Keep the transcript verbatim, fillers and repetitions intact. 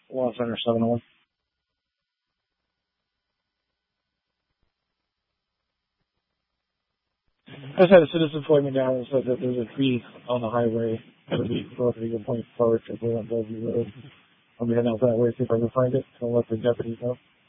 Law Center seven oh one. I just had a citizen point me down and said that there's a tree on the highway that would be close to Eagle Point Park if we went Bellevue Road. I'll be heading out that way, see if I can find it. I'll let the deputies know.